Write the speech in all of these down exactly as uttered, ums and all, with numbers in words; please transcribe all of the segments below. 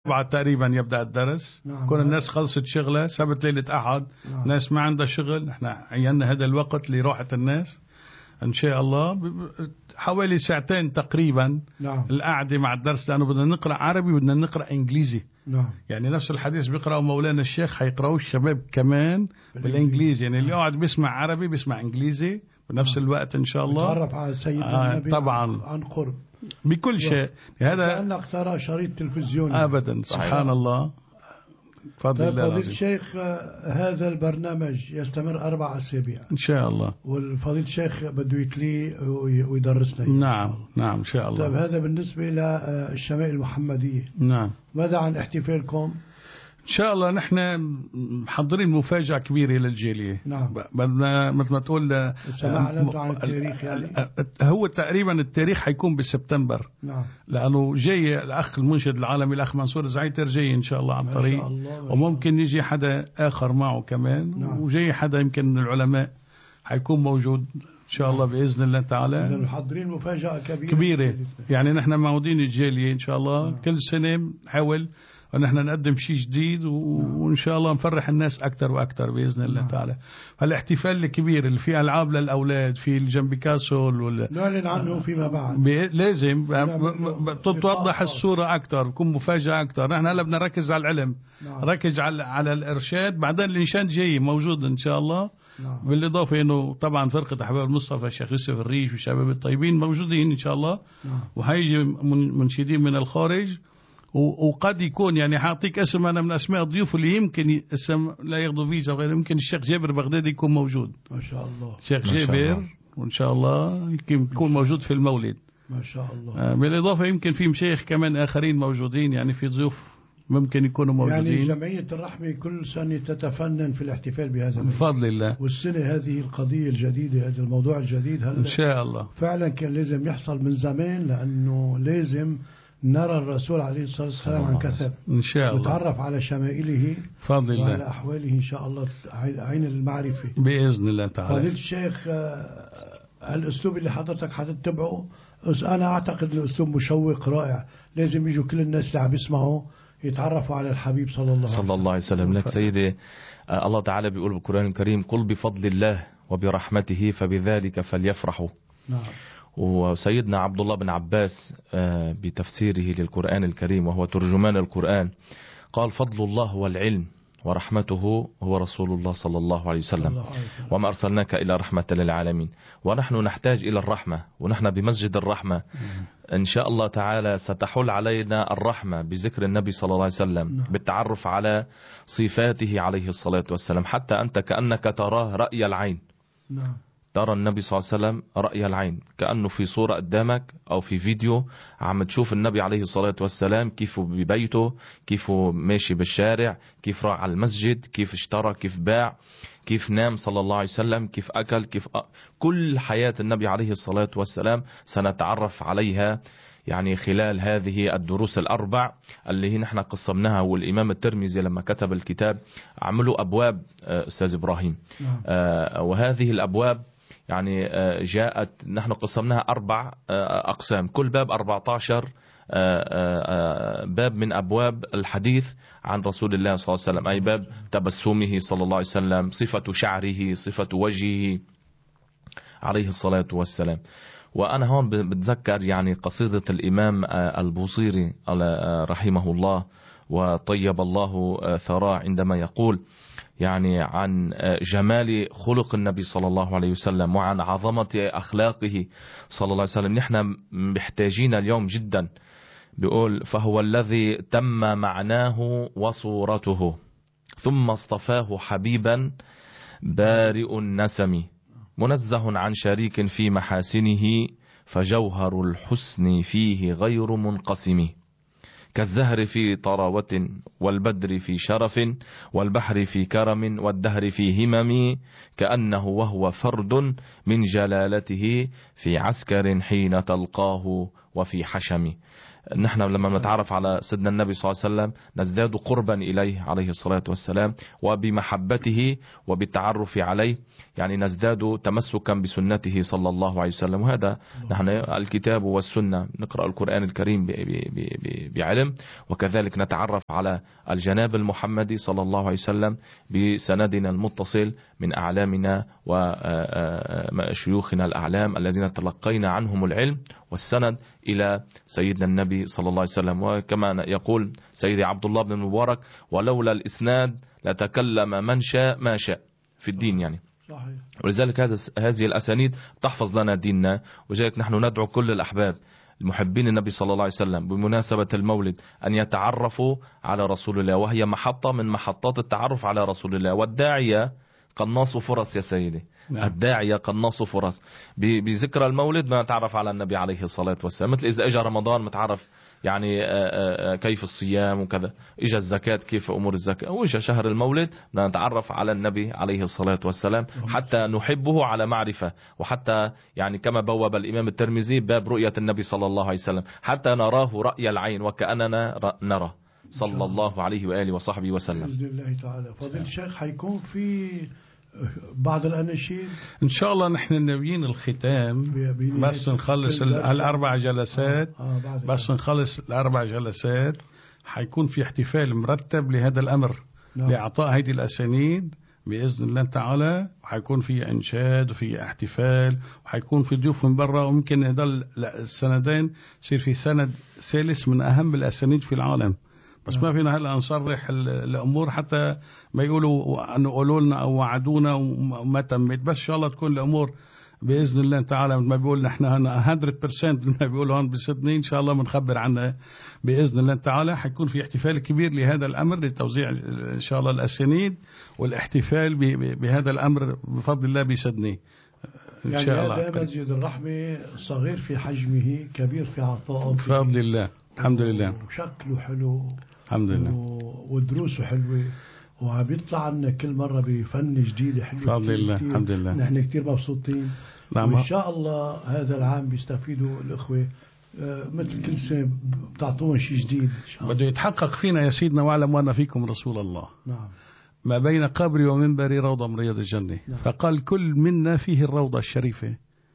بعد تقريبا يبدأ الدرس. نعم. كل الناس خلصت شغلة، سبت ليلة أحد. نعم. ناس ما عندها شغل، احنا عينا هذا الوقت لراحة الناس إن شاء الله. حوالي ساعتين تقريبا. نعم. القعدة مع الدرس، لأنه بدنا نقرأ عربي وبدنا نقرأ إنجليزي. نعم. يعني نفس الحديث بيقرأوا مولانا الشيخ حيقرأوا الشباب كمان بالإنجليزي. يعني اللي قاعد بيسمع عربي بيسمع إنجليزي بنفس نعم. الوقت إن شاء الله. نتعرف على سيدنا آه النبي طبعا عن قرب بكل شيء. هذا كأنك ترى شريط تلفزيوني أبدا. سبحان الله. فضل الله فضيلة العظيم. الشيخ، هذا البرنامج يستمر أربع أسابيع إن شاء الله. والفضيلة الشيخ بده يتلي ويدرسنا. نعم نعم إن شاء الله. طيب هذا بالنسبة للشمائل المحمدية. نعم. ماذا عن احتفالكم؟ إن شاء الله نحن محضرين مفاجأة كبيرة للجالية. نعم. بدنا مثل ما تقول سمعنا عن التاريخ يعني. هو تقريبا التاريخ حيكون بسبتمبر. نعم. لأنه جاي الأخ المنشد العالمي الأخ منصور زعيتر جاي إن شاء الله عن طريق، وممكن يجي حدا آخر معه كمان. نعم. وجاي حدا يمكن من العلماء حيكون موجود إن شاء الله بإذن الله تعالى. محضرين مفاجأة كبيرة كبيرة. يعني نحن معودين الجالية إن شاء الله. نعم. كل سنة نحاول ونحن نقدم شيء جديد وإن شاء الله نفرح الناس أكثر وأكثر بإذن الله. نعم. تعالى. فالاحتفال الكبير اللي فيه ألعاب للأولاد، في الجنب كاسول وال... نعلن عنه فيما بعد. لازم توضح الصورة أكثر، يكون مفاجأة أكثر. نحن هلا بدنا نركز على العلم. نعم. ركز على على الإرشاد، بعدين الإنشاد جاي موجود إن شاء الله. نعم. بالإضافة إنه طبعا فرقة أحباب المصطفى الشيخ يوسف الريش والشباب الطيبين موجودين إن شاء الله. نعم. وهيجي منشدين من الخارج. وقد يكون يعني حاعطيك اسم أنا من أسماء الضيوف اللي يمكن اسم لا ياخذوا فيزا وغيره. يمكن الشيخ جابر بغدادي يكون موجود. ما شاء الله. الشيخ جابر وإن شاء الله يكون موجود في المولد. ما شاء الله. آه بالإضافة يمكن في مشايخ كمان آخرين موجودين، يعني في ضيوف ممكن يكونوا موجودين. يعني جمعية الرحمة كل سنة تتفنن في الاحتفال بهذا بفضل الله. والسنة هذه القضية الجديدة، هذا الموضوع الجديد هذا إن شاء الله فعلا كان لازم يحصل من زمان، لأنه لازم نرى الرسول عليه الصلاة والسلام عن كثب إن شاء الله، نتعرف على شمائله فضل الله وعلى أحواله إن شاء الله عين المعرفة بإذن الله تعالى. فضيلة الشيخ، الأسلوب اللي حضرتك حتتبعه أنا أعتقد الأسلوب مشوق رائع، لازم يجوا كل الناس اللي عم يسمعوا يتعرفوا على الحبيب صلى الله عليه وسلم. صلى الله عليه وسلم. لك سيدي، الله تعالى بيقول بالقرآن الكريم: قل بفضل الله وبرحمته فبذلك فليفرحوا. نعم. وسيدنا عبد الله بن عباس بتفسيره للقرآن الكريم وهو ترجمان القرآن قال: فضل الله والعلم ورحمته هو رسول الله صلى الله عليه وسلم، وما أرسلناك إلى رحمة للعالمين. ونحن نحتاج إلى الرحمة، ونحن بمسجد الرحمة إن شاء الله تعالى ستحل علينا الرحمة بذكر النبي صلى الله عليه وسلم، بالتعرف على صفاته عليه الصلاة والسلام، حتى أنت كأنك تراه رأي العين. نعم. ترى النبي صلى الله عليه وسلم رأي العين، كأنه في صورة قدامك أو في فيديو عم تشوف النبي عليه الصلاة والسلام كيف ببيته، كيف ماشي بالشارع، كيف راح على المسجد، كيف اشترى، كيف باع، كيف نام صلى الله عليه وسلم، كيف أكل، كيف أ... كل حياة النبي عليه الصلاة والسلام سنتعرف عليها يعني خلال هذه الدروس الأربع اللي نحن قسمناها. والإمام الترمذي لما كتب الكتاب عملوا أبواب أستاذ إبراهيم. نعم. آه وهذه الأبواب يعني جاءت نحن قسمناها أربع أقسام، كل باب أربعة عشر باب من أبواب الحديث عن رسول الله صلى الله عليه وسلم، أي باب تبسمه صلى الله عليه وسلم، صفة شعره، صفة وجهه عليه الصلاة والسلام. وأنا هون بتذكر يعني قصيدة الإمام البوصيري رحمه الله وطيب الله ثراه عندما يقول يعني عن جمال خلق النبي صلى الله عليه وسلم وعن عظمة أخلاقه صلى الله عليه وسلم. نحن محتاجين اليوم جدا، بيقول: فهو الذي تم معناه وصورته ثم اصطفاه حبيبا بارئ النسم، منزه عن شريك في محاسنه فجوهر الحسن فيه غير منقسم، كالزهر في طراوة والبدر في شرف والبحر في كرم والدهر في همم، كأنه وهو فرد من جلالته في عسكر حين تلقاه وفي حشم. نحن لما نتعرف على سيدنا النبي صلى الله عليه وسلم نزداد قربا إليه عليه الصلاة والسلام، وبمحبته وبالتعرف عليه يعني نزداد تمسكا بسنته صلى الله عليه وسلم. وهذا نحن الكتاب والسنة، نقرأ القرآن الكريم بعلم، وكذلك نتعرف على الجناب المحمدي صلى الله عليه وسلم بسندنا المتصل من أعلامنا وشيوخنا الأعلام الذين تلقينا عنهم العلم والسند إلى سيدنا النبي صلى الله عليه وسلم. وكما يقول سيدي عبد الله بن المبارك: ولولا الإسناد لتكلم من شاء ما شاء في الدين يعني. صحيح. ولذلك هذا هذه الأسانيد تحفظ لنا ديننا. وذلك نحن ندعو كل الأحباب المحبين النبي صلى الله عليه وسلم بمناسبة المولد أن يتعرفوا على رسول الله، وهي محطة من محطات التعرف على رسول الله. والداعية قناص فرص يا سيدي. نعم. الداعية قناص فرص. بذكرى المولد ما نتعرف على النبي عليه الصلاة والسلام، مثل إذا اجى رمضان متعرف يعني كيف الصيام وكذا، اجى الزكاة كيف أمور الزكاة، واجى شهر المولد نتعرف على النبي عليه الصلاة والسلام حتى نحبه على معرفة، وحتى يعني كما بوب الإمام الترمذي باب رؤية النبي صلى الله عليه وسلم حتى نراه رأي العين وكأننا نرى صلى الله عليه وآله وصحبه وسلم. بإذن الله تعالى. فضيلة الشيخ حيكون في بعض الأناشيد إن شاء الله. نحن ناويين الختام بس نخلص الأربع جلسات آه آه بس نخلص الأربع جلسات حيكون في احتفال مرتب لهذا الأمر. نعم. لإعطاء هذه الأسانيد بإذن الله تعالى، وحيكون في إنشاد وفي احتفال، وحيكون في ضيوف من برا، وممكن هذا السندين يصير في سند ثالث من أهم الأسانيد في العالم. بس ما فينا هلا نصرح الأمور حتى ما يقولوا أنه قولوا لنا أو وعدونا وما تمت. بس إن شاء الله تكون الأمور بإذن الله تعالى ما بيقول نحن هنا مية بالمية ما بيقولوا هون بسدني، إن شاء الله بنخبر عنها بإذن الله تعالى. حيكون في احتفال كبير لهذا الأمر لتوزيع إن شاء الله الأسانيد والاحتفال بهذا الأمر بفضل الله بسدني إن يعني شاء الله. هذا مسجد الرحمة صغير في حجمه كبير في عطائه بفضل الله الحمد لله، وشكله حلو الحمد لله، ودروسه حلوة، وعم بيطلع عنا كل مرة بفن جديد حلو. بفضل الله الحمد لله، نحن كتير مبسوطين. نعم. وإن شاء الله هذا العام بيستفيدوا الأخوة مثل كل سنة بتعطوهم شيء جديد إن شاء الله. بده يتحقق فينا يا سيدنا: واعلم وأنا فيكم رسول الله. نعم. ما بين قبري ومنبري روضة من رياض الجنة. نعم. فقال كل منا فيه الروضة الشريفة،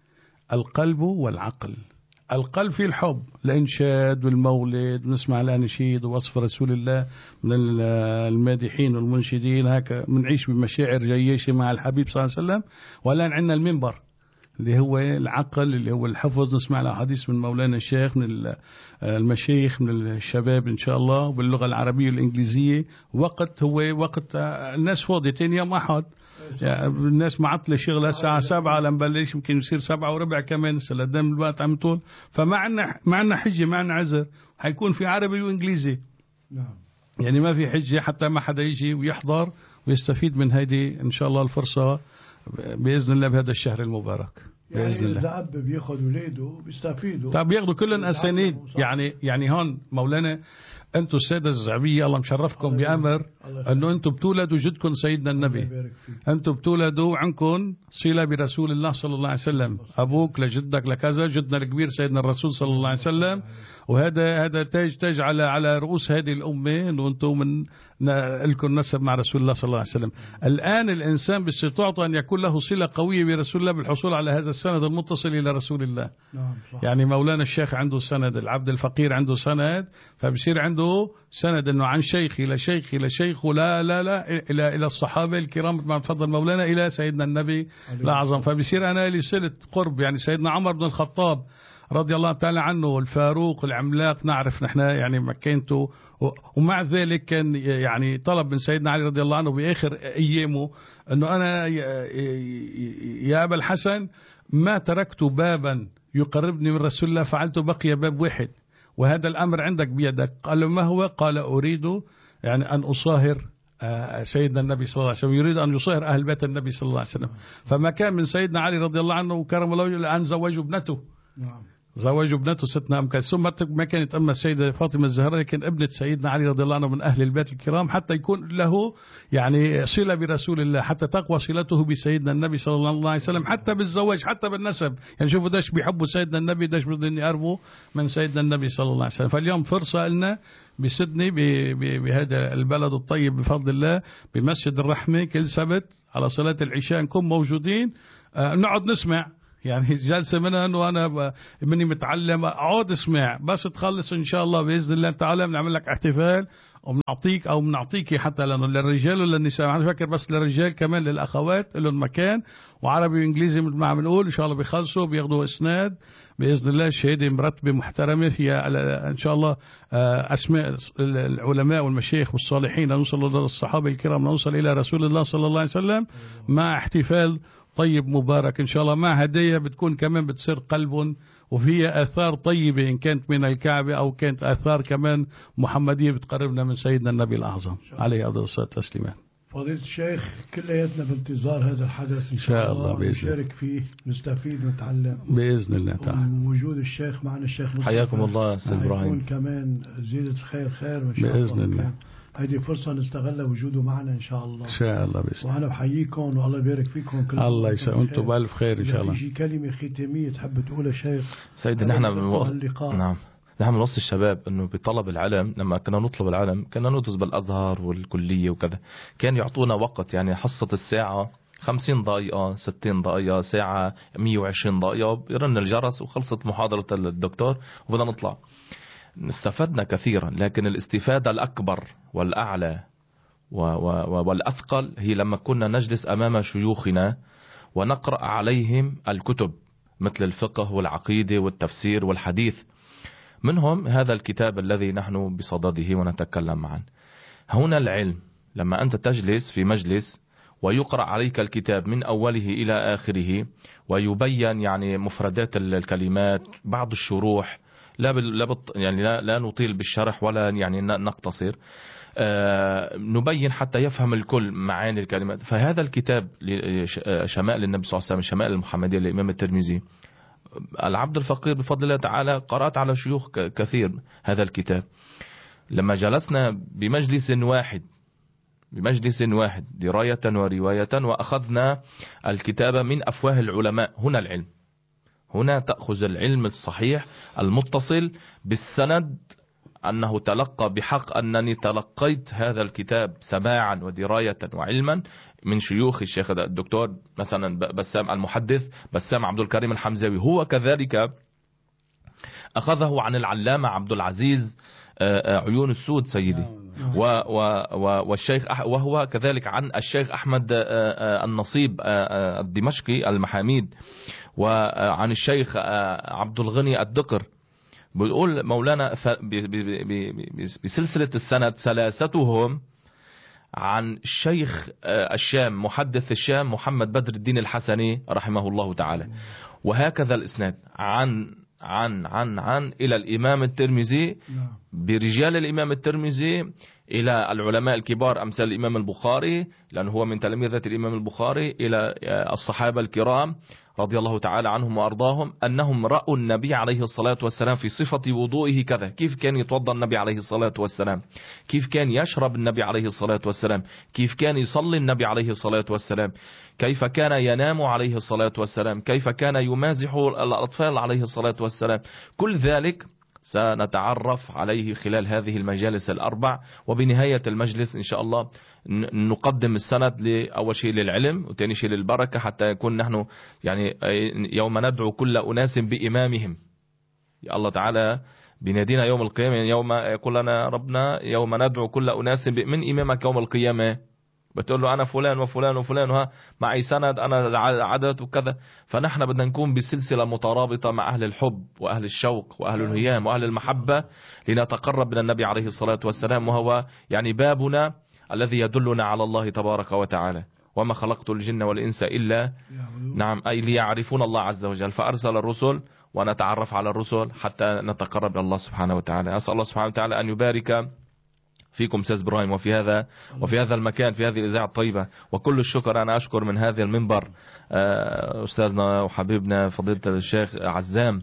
القلب والعقل. القلب فيه الحب، الإنشاد والمولد، ونسمع الأناشيد ووصف رسول الله من المادحين والمنشدين، هكا منعيش بمشاعر جيشة مع الحبيب صلى الله عليه وسلم. والآن عندنا المنبر اللي هو العقل، اللي هو الحفظ، نسمع الأحاديث من مولانا الشيخ، من المشايخ، من الشباب إن شاء الله، باللغة العربية والإنجليزية. وقت هو وقت الناس فاضيتين يوم أحد، يعني الناس معطلة شغلها الساعة سبعة لما بلش، يمكن يصير سبعة وربع كمان قدام الوقت عم طول. فما عنا ما عنا حجة، ما عنا عذر، حيكون في عربي وإنجليزي. نعم. يعني ما في حجة حتى ما حدا يجي ويحضر ويستفيد من هذه إن شاء الله الفرصة بإذن الله بهذا الشهر المبارك بإذن يعني الله. إذا أب بياخذ ولاده بيستفيدوا. طب بياخذوا كلهم أسانيد. يعني يعني هون مولانا أنتم السادة الزعبية الله مشرفكم بأمر أنه أنتم بتولدوا جدكم سيدنا النبي، أنتم بتولدوا عنكم صلة برسول الله صلى الله عليه وسلم، أبوك لجدك لكذا، جدنا الكبير سيدنا الرسول صلى الله عليه وسلم. وهذا هذا تاج تاج على على رؤوس هذه الأمة، أنه أنتم من لكم نسب مع رسول الله صلى الله عليه وسلم. الآن الإنسان باستطاعته أن يكون له صلة قوية برسول الله بالحصول على هذا السند المتصل إلى رسول الله. نعم صح. يعني مولانا الشيخ عنده سند، العبد الفقير عنده سند، فبصير عنده سند انه عن شيخ الى شيخ الى شيخ، ولا لا لا الى الى الصحابه الكرام مع فضل مولانا الى سيدنا النبي الاعظم. فبصير انا لي صله قرب. يعني سيدنا عمر بن الخطاب رضي الله تعالى عنه، الفاروق العملاق، نعرف نحن يعني مكانته، ومع ذلك كان يعني طلب من سيدنا علي رضي الله عنه باخر ايامه انه انا يا ابا الحسن ما تركت بابا يقربني من رسول الله فعلته، بقي باب واحد وهذا الأمر عندك بيدك. قال له ما هو؟ قال أريد يعني أن أصاهر سيدنا النبي صلى الله عليه وسلم، يريد أن يصاهر أهل بيت النبي صلى الله عليه وسلم. فما كان من سيدنا علي رضي الله عنه وكرم الله وجهه أن زوجوا ابنته زوجوا ابنته ستنا أم كلثوم، ما كانت أما السيدة فاطمة الزهراء، لكن ابنة سيدنا علي رضي الله عنه من أهل البيت الكرام، حتى يكون له يعني صلة برسول الله، حتى تقوى صلته بسيدنا النبي صلى الله عليه وسلم، حتى بالزواج حتى بالنسب. يعني شوفوا داش بيحبوا سيدنا النبي، داش بدهم يقربوا من سيدنا النبي صلى الله عليه وسلم. فاليوم فرصة لنا بسدني بهذا البلد الطيب بفضل الله بمسجد الرحمة كل سبت على صلاة العشاء نكون موجودين، آه نقعد نسمع. يعني جلسة منها أنه أنا مني متعلم أقعد اسمع، بس تخلص إن شاء الله بإذن الله تعالى بنعمل لك احتفال وبنعطيك أو بنعطيكي حتى لأنه للرجال وللنساء. أنا فاكر بس للرجال كمان للأخوات لهم مكان، وعربي وإنجليزي مثل ما عم نقول إن شاء الله بيخلصوا بياخدوا إسناد بإذن الله، شهادة مرتبة محترمة فيها إن شاء الله أسماء العلماء والمشايخ والصالحين لنوصل للصحابة الكرام، نوصل إلى رسول الله صلى الله عليه وسلم، مع احتفال طيب مبارك إن شاء الله، مع هدية بتكون كمان بتصير قلب وفيها آثار طيبة إن كانت من الكعبة أو كانت آثار كمان محمدية بتقربنا من سيدنا النبي الأعظم عليه أفضل الصلاة والتسليمات. فضيلة الشيخ كلياتنا بانتظار هذا الحدث إن شاء الله، الله نشارك فيه نستفيد ونتعلم بإذن الله تعالى. وجود الشيخ معنا الشيخ حياكم الله أستاذ إبراهيم، يكون كمان زيادة خير خير إن شاء بإذن الله. الله. هذه فرصة نستغلها وجوده معنا إن شاء الله. إن شاء الله بإذن الله. وأنا بحييكم والله يبارك فيكم كلكم. الله يسعدكم وأنتم بألف خير إن شاء الله. في كلمة ختامية تحب تقولها شيخ؟ سيدي نحن من وسط نعم نحن من وسط الشباب إنه بطلب العلم، لما كنا نطلب العلم كنا ندرس بالأزهر والكلية وكذا، كان يعطونا وقت يعني حصة الساعة خمسين دقيقة ستين دقيقة ساعة مية وعشرين دقيقة، يرن الجرس وخلصت محاضرة الدكتور وبدنا نطلع. استفدنا كثيرا، لكن الاستفادة الأكبر والأعلى والأثقل هي لما كنا نجلس أمام شيوخنا ونقرأ عليهم الكتب مثل الفقه والعقيدة والتفسير والحديث، منهم هذا الكتاب الذي نحن بصدده ونتكلم عنه. هنا العلم، لما أنت تجلس في مجلس ويقرأ عليك الكتاب من أوله إلى آخره ويبين يعني مفردات الكلمات، بعض الشروح، لا لا يعني لا, لا نطيل بالشرح ولا يعني نقتصر، آه نبين حتى يفهم الكل معاني الكلمات. فهذا الكتاب شمائل النبي صلى الله عليه وسلم، شمائل المحمدية للإمام الترمذي، العبد الفقير بفضل الله تعالى قرأت على شيوخ كثير هذا الكتاب. لما جلسنا بمجلس واحد بمجلس واحد دراية ورواية وأخذنا الكتاب من أفواه العلماء، هنا العلم، هنا تأخذ العلم الصحيح المتصل بالسند، أنه تلقى بحق أنني تلقيت هذا الكتاب سماعا ودراية وعلما من شيوخ الشيخ الدكتور مثلا بسام المحدث بسام عبد الكريم الحمزاوي، هو كذلك أخذه عن العلامة عبد العزيز عيون السود سيدي، و و والشيخ وهو كذلك عن الشيخ أحمد النصيب الدمشقي المحاميد، وعن الشيخ عبد الغني الدقر. بيقول مولانا بسلسلة السند ثلاثتهم عن الشيخ الشام محدث الشام محمد بدر الدين الحسني رحمه الله تعالى، وهكذا الإسناد عن عن عن عن إلى الإمام الترمذي برجال الإمام الترمذي إلى العلماء الكبار أمثال الإمام البخاري، لأنه هو من تلامذة الإمام البخاري، إلى الصحابة الكرام رضي الله تعالى عنهم وأرضاهم، أنهم رأوا النبي عليه الصلاة والسلام في صفة وضوئه كذا، كيف كان يتوضأ النبي عليه الصلاة والسلام، كيف كان يشرب النبي عليه الصلاة والسلام، كيف كان يصلي النبي عليه الصلاة والسلام، كيف كان ينام عليه الصلاة والسلام، كيف كان يمازح الأطفال عليه الصلاة والسلام. كل ذلك سنتعرف عليه خلال هذه المجالس الأربع، وبنهاية المجلس إن شاء الله نقدم السند لأول شيء للعلم وثاني شيء للبركة، حتى يكون نحن يعني يوم ندعو كل أناس بإمامهم، يا الله تعالى بنادينا يوم القيامة، يوم يقول لنا ربنا يوم ندعو كل أناس من إمامك يوم القيامة، بتقول له أنا فلان وفلان وفلان وها معي سند أنا عدد وكذا. فنحن بدنا نكون بسلسلة مترابطة مع أهل الحب وأهل الشوق وأهل الهيام وأهل المحبة لنتقرب من النبي عليه الصلاة والسلام، وهو يعني بابنا الذي يدلنا على الله تبارك وتعالى. وما خلقت الجن والإنس إلا نعم أي ليعرفون الله عز وجل، فأرسل الرسل ونتعرف على الرسل حتى نتقرب إلى الله سبحانه وتعالى. أسأل الله سبحانه وتعالى أن يبارك فيكم أستاذ إبراهيم وفي هذا وفي هذا المكان في هذه الإذاعة الطيبة، وكل الشكر أنا أشكر من هذا المنبر أستاذنا وحبيبنا فضيلة الشيخ عزام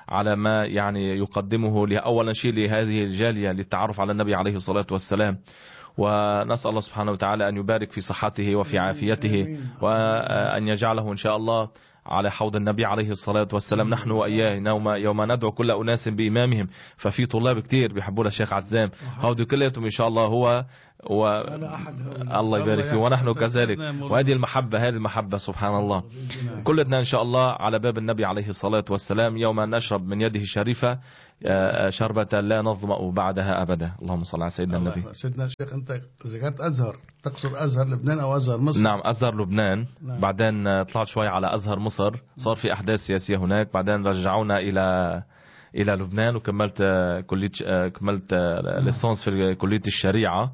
على ما يعني يقدمه لأولا شيء لهذه الجالية للتعرف على النبي عليه الصلاة والسلام. ونسأل الله سبحانه وتعالى أن يبارك في صحته وفي عافيته، وأن يجعله إن شاء الله على حوض النبي عليه الصلاة والسلام نحن وإياه يوم, يوم ندعو كل أناس بإمامهم. ففي طلاب كتير بيحبون الشيخ عزام، هودي كلياتهم إن شاء الله هو و... الله يبارك فيه، ونحن كذلك. وهذه المحبة، هذه المحبة سبحان الله كلنا إن شاء الله على باب النبي عليه الصلاة والسلام يوم نشرب من يده الشريفة شربة لا نظمأ بعدها أبدا. اللهم صل على سيدنا النبي. سيدنا الشيخ أنت ذكرت أزهر، تقصد أزهر لبنان أو أزهر مصر؟ نعم أزهر لبنان. نعم. بعدين طلعت شوي على أزهر مصر، صار في أحداث سياسية هناك، بعدين رجعونا إلى إلى لبنان وكملت كلية كملت ليسانس في كلية الشريعة،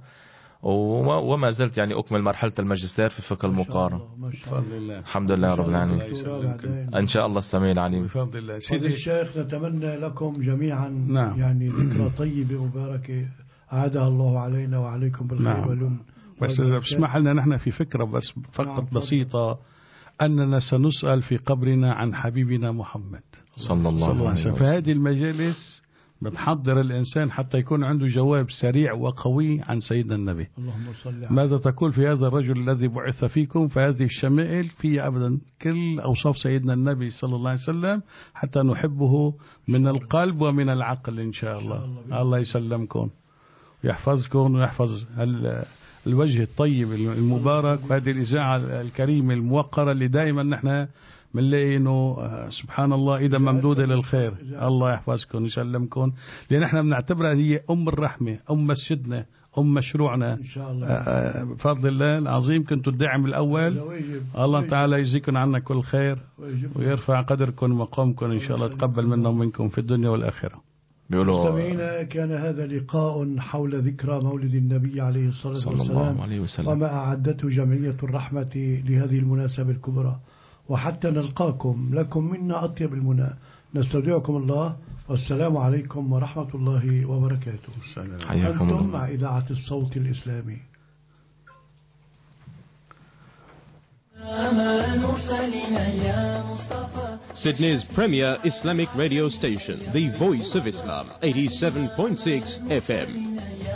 وما زلت يعني أكمل مرحلة الماجستير في فقه المقارنة. بفضل الله. الحمد لله رب العالمين. إن شاء الله السميع العليم. بفضل الله. سيدي الشيخ نتمنى لكم جميعا نعم. يعني ذكرى طيبة مباركة أعادها الله علينا وعليكم بالخير نعم. واليمن. بس إذا بسمح لنا نحن في فكرة بس فقط نعم. بسيطة، أننا سنسأل في قبرنا عن حبيبنا محمد صلى الله عليه وسلم. فهذه المجالس بنحضر الإنسان حتى يكون عنده جواب سريع وقوي عن سيدنا النبي. اللهم صل على. ماذا تقول في هذا الرجل الذي بعث فيكم؟ فهذه الشمائل فيها أبدا كل أوصاف سيدنا النبي صلى الله عليه وسلم حتى نحبه من القلب ومن العقل إن شاء الله. الله, الله يسلمكم ويحفظكم ويحفظ الوجه الطيب المبارك وهذه الإذاعة الكريمة الموقرة اللي دائما نحن بنلاقي انه سبحان الله ايدا ممدوده للخير. الله يحفظكم ويسلمكم، لان احنا بنعتبرها هي ام الرحمه، ام مسجدنا، ام مشروعنا ان شاء الله. بفضل الله العظيم كنتوا الداعم الاول. الله تعالى يجزيكم عنا كل خير ويرفع قدركم ومقامكم ان شاء الله، تقبل منا ومنكم في الدنيا والاخره. مستمعينا، كان هذا لقاء حول ذكرى مولد النبي عليه الصلاه والسلام وما اعدته جمعيه الرحمه لهذه المناسبه الكبرى. وحتى نلقاكم لكم منا أطيب المنى، نستودعكم الله والسلام عليكم ورحمة الله وبركاته. أنتم مع إذاعة الصوت الإسلامي. Sydney's premier Islamic radio station, the Voice of Islam, eighty-seven point six F M.